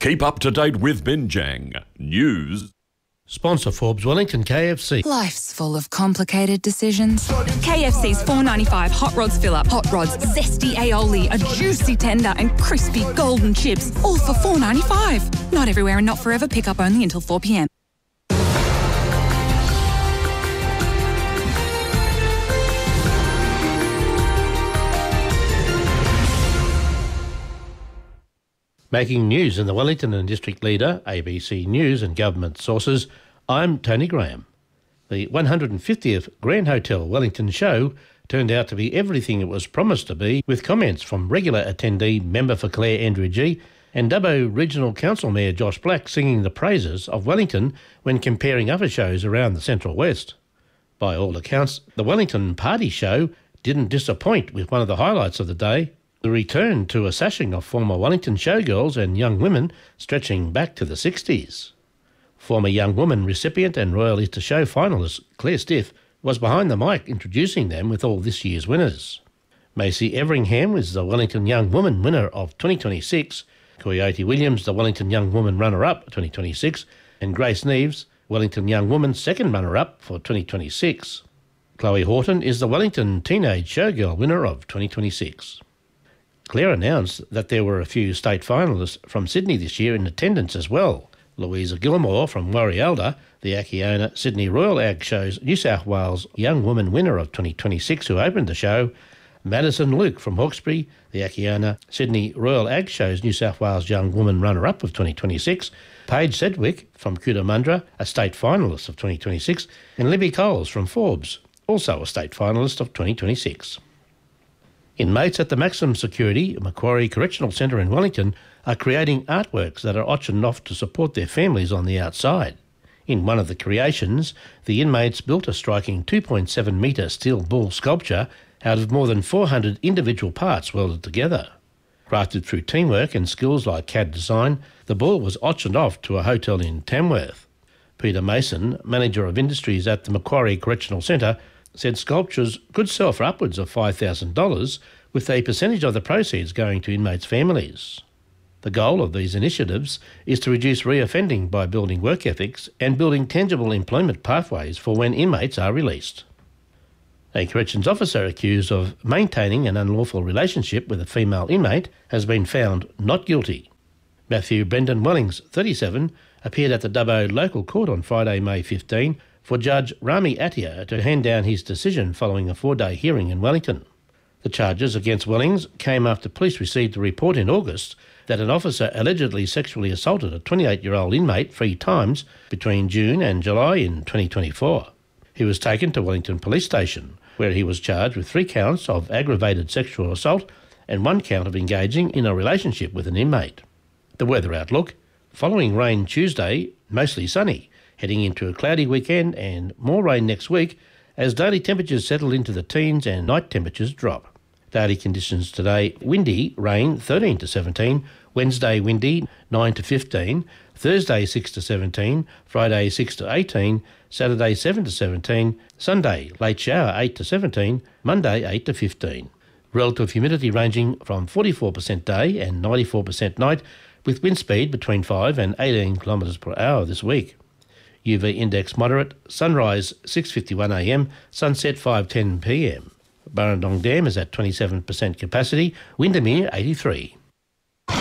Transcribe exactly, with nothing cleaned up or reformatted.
Keep up to date with Binjang News. Sponsor Forbes Wellington K F C. Life's full of complicated decisions. K F C's four ninety-five Hot Rods fill-up. Hot Rods, zesty aioli, a juicy tender and crispy golden chips, all for four ninety-five. Not everywhere and not forever. Pick up only until four p m. Making news in the Wellington and District Leader, A B C News and government sources, I'm Tony Graham. The one hundred fiftieth Grand Hotel Wellington show turned out to be everything it was promised to be, with comments from regular attendee member for Clare Andrew G and Dubbo Regional Council Mayor Josh Black singing the praises of Wellington when comparing other shows around the Central West. By all accounts, the Wellington Party Show didn't disappoint, with one of the highlights of the day the return to a sashing of former Wellington showgirls and young women stretching back to the sixties. Former Young Woman recipient and Royal Easter Show finalist Claire Stiff was behind the mic introducing them with all this year's winners. Macy Everingham was the Wellington Young Woman winner of twenty twenty-six, Coyote Williams the Wellington Young Woman runner-up twenty twenty-six, and Grace Neves, Wellington Young Woman second runner-up for twenty twenty-six. Chloe Horton is the Wellington Teenage Showgirl winner of twenty twenty-six. Claire announced that there were a few state finalists from Sydney this year in attendance as well. Louisa Gilmore from Warialda, the Akiona Sydney Royal Ag Show's New South Wales Young Woman winner of twenty twenty-six, who opened the show. Madison Luke from Hawkesbury, the Akiona Sydney Royal Ag Show's New South Wales Young Woman runner-up of twenty twenty-six. Paige Sedgwick from Cootamundra, a state finalist of twenty twenty-six. And Libby Coles from Forbes, also a state finalist of twenty twenty-six. Inmates at the maximum security Macquarie Correctional Centre in Wellington are creating artworks that are auctioned off to support their families on the outside. In one of the creations, the inmates built a striking two point seven metre steel bull sculpture out of more than four hundred individual parts welded together. Crafted through teamwork and skills like C A D design, the bull was auctioned off to a hotel in Tamworth. Peter Mason, Manager of Industries at the Macquarie Correctional Centre, said sculptures could sell for upwards of five thousand dollars, with a percentage of the proceeds going to inmates' families. The goal of these initiatives is to reduce reoffending by building work ethics and building tangible employment pathways for when inmates are released. A corrections officer accused of maintaining an unlawful relationship with a female inmate has been found not guilty. Matthew Brendan Wellings, thirty-seven, appeared at the Dubbo Local Court on Friday, May fifteenth, for Judge Rami Atia to hand down his decision following a four-day hearing in Wellington. The charges against Wellings came after police received a report in August that an officer allegedly sexually assaulted a twenty-eight-year-old inmate three times between June and July in twenty twenty-four. He was taken to Wellington Police Station, where he was charged with three counts of aggravated sexual assault and one count of engaging in a relationship with an inmate. The weather outlook: following rain Tuesday, mostly sunny, heading into a cloudy weekend and more rain next week as daily temperatures settle into the teens and night temperatures drop. Daily conditions today: windy, rain thirteen to seventeen, Wednesday windy nine to fifteen, Thursday six to seventeen, Friday six to eighteen, Saturday seven to seventeen, Sunday late shower eight to seventeen, Monday eight to fifteen. Relative humidity ranging from forty-four percent day and ninety-four percent night, with wind speed between five and eighteen kilometres per hour this week. U V index moderate, sunrise six fifty-one a m, sunset five ten p m. Burrendong Dam is at twenty-seven percent capacity, Windermere eighty-three.